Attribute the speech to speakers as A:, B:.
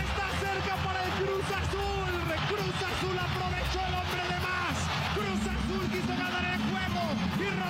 A: Está cerca para el Cruz Azul. Cruz Azul aprovechó el hombre de más. Cruz Azul quiso ganar el juego y